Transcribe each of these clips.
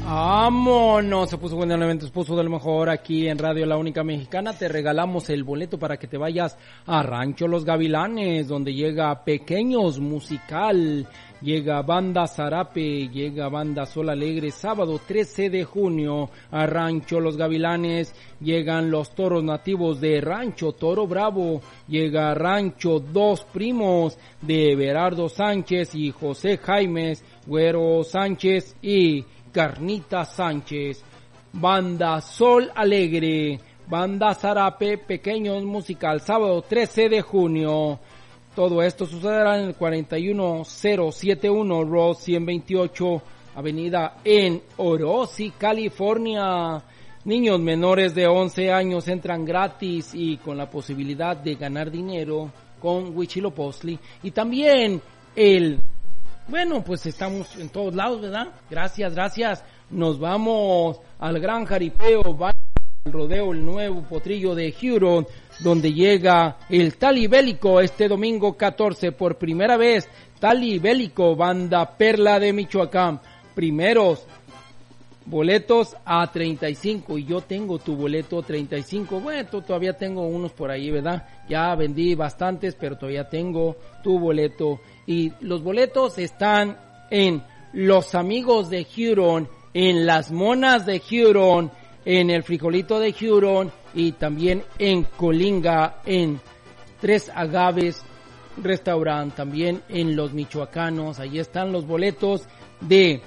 Vámonos, se puso bueno el evento, se puso de lo mejor aquí en Radio La Única Mexicana. Te regalamos el boleto para que te vayas a Rancho Los Gavilanes, donde llega Pequeños Musical, llega Banda Zarape, llega Banda Sol Alegre, sábado 13 de junio a Rancho Los Gavilanes, llegan los Toros Nativos de Rancho Toro Bravo, llega Rancho Dos Primos de Berardo Sánchez y José Jaimes, Güero Sánchez y Carnita Sánchez, Banda Sol Alegre, Banda Zarape, Pequeños Musical, sábado 13 de junio. Todo esto sucederá en el 41071 Road 128 Avenida en Orosi, California. Niños menores de 11 años entran gratis y con la posibilidad de ganar dinero con Huitzilopochtli. Y también bueno, pues estamos en todos lados, ¿verdad? Gracias. Nos vamos al Gran Jaripeo, al rodeo El Nuevo Potrillo de Huron, donde llega el Tali Bélico este domingo 14 por primera vez. Tali Bélico, Banda Perla de Michoacán. Primeros boletos a 35 y yo tengo tu boleto 35. Bueno, todavía tengo unos por ahí, ¿verdad? Ya vendí bastantes, pero todavía tengo tu boleto. Y los boletos están en Los Amigos de Huron, en Las Monas de Huron, en el Frijolito de Huron y también en Colinga, en Tres Agaves Restaurant, también en Los Michoacanos. Ahí están los boletos de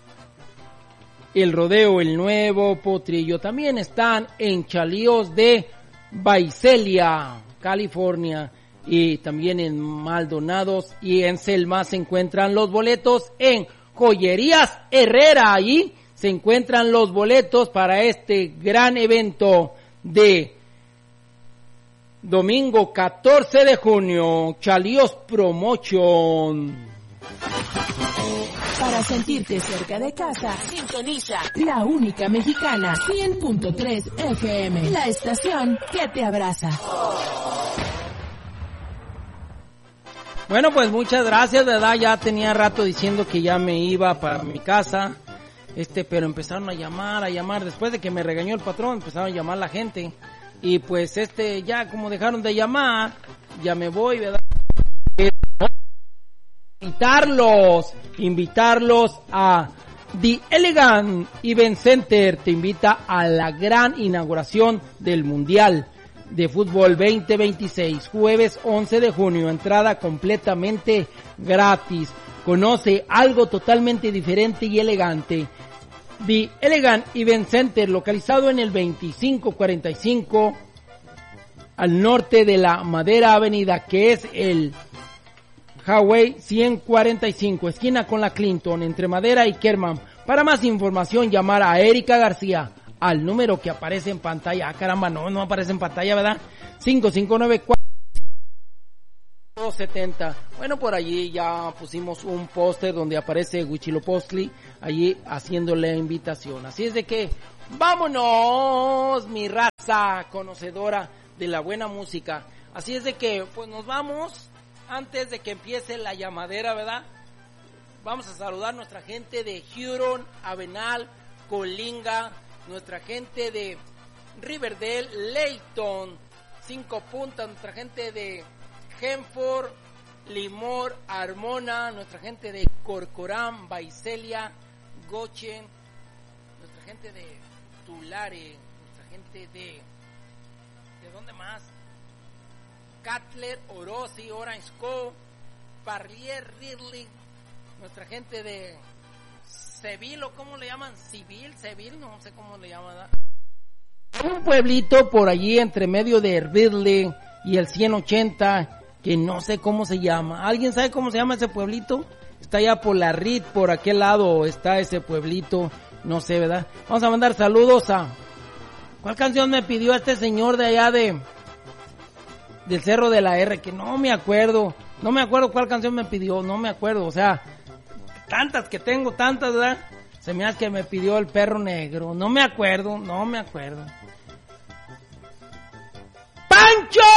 el rodeo El Nuevo Potrillo. También están en Chalíos de Visalia, California, y también en Maldonados y en Selma se encuentran los boletos. En Joyerías Herrera, ahí se encuentran los boletos para este gran evento de domingo 14 de junio, Chalíos Promotion. Para sentirte cerca de casa, sintoniza La Única Mexicana, 100.3 FM, la estación que te abraza. Bueno, pues muchas gracias, ¿verdad? Ya tenía rato diciendo que ya me iba para mi casa, pero empezaron a llamar, después de que me regañó el patrón, empezaron a llamar la gente, y pues ya como dejaron de llamar, ya me voy, ¿verdad? Invitarlos a The Elegant Event Center, te invita a la gran inauguración del Mundial de Fútbol 2026, jueves 11 de junio, entrada completamente gratis. Conoce algo totalmente diferente y elegante. The Elegant Event Center, localizado en el 2545 al norte de la Madera Avenida, que es el Highway 145, esquina con la Clinton, entre Madera y Kerman. Para más información, llamar a Erika García al número que aparece en pantalla. Caramba, no aparece en pantalla, ¿verdad? 5594-270. Bueno, por allí ya pusimos un póster donde aparece Huitzilopochtli, allí haciéndole invitación. Así es de que, vámonos, mi raza conocedora de la buena música. Así es de que, pues nos vamos, antes de que empiece la llamadera, ¿verdad? Vamos a saludar a nuestra gente de Huron, Avenal, Colinga, nuestra gente de Riverdale, Layton, 5 Puntas, nuestra gente de Henford, Limor, Armona, nuestra gente de Corcoran, Visalia, Gochen, nuestra gente de Tulare, nuestra gente ¿de dónde más? Cutler, Orosi, Orange Cove, Parlier, Ridley, nuestra gente de Seville, o cómo le llaman, Seville, no sé cómo le llaman, ¿verdad? Hay un pueblito por allí entre medio de Ridley y el 180 que no sé cómo se llama. ¿Alguien sabe cómo se llama ese pueblito? Está allá por la Reed, por aquel lado está ese pueblito, no sé, ¿verdad? Vamos a mandar saludos a... ¿Cuál canción me pidió este señor de allá del Cerro de la R? Que no me acuerdo cuál canción me pidió, no me acuerdo, o sea... Tantas que tengo, tantas, ¿verdad? Se me hace que me pidió el Perro Negro. No me acuerdo. ¡Pancho!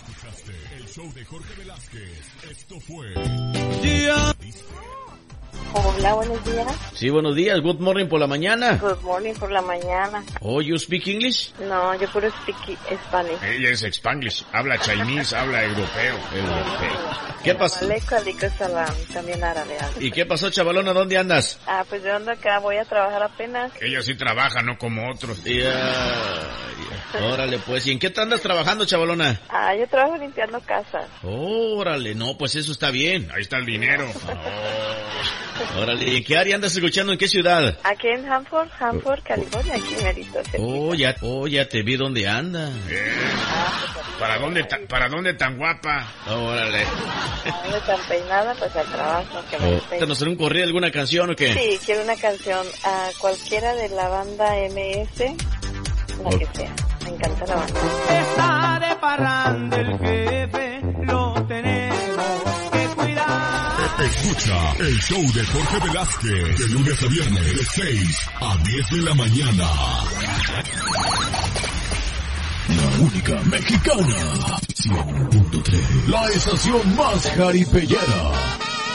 Escuchaste el show de Jorge Velázquez. Esto fue... Hola, buenos días. Sí, buenos días. Good morning por la mañana. Good morning por la mañana. Oh, you speak English? No, yo puro speak Spanish. Ella es Spanglish. Habla Chinese, habla europeo. ¿Qué pasó? Aleikum salam, también árabe. ¿Y qué pasó, chavalona? ¿Dónde andas? Pues yo ando acá, voy a trabajar apenas. Ella sí trabaja, no como otros. Órale, pues. ¿Y en qué te andas trabajando, chavalona? Yo trabajo limpiando casas. Órale, no, pues eso está bien. Ahí está el dinero. Órale, ¿y en qué área andas escuchando? ¿En qué ciudad? Aquí en Hanford, California, aquí merito. Ya te vi dónde anda. ¿Para dónde tan guapa? Órale. ¿Dónde tan peinada? Pues al trabajo. ¿Te nos hará un corrido, alguna canción o qué? Sí, quiero una canción. Cualquiera de la banda MS, la que sea. Me encanta la banda. Está de parranda el jefe, lo tenemos que cuidar. Escucha el show de Jorge Velázquez, de lunes a viernes, de 6 a 10 de la mañana. La única mexicana, 100.3, la estación más jaripellera.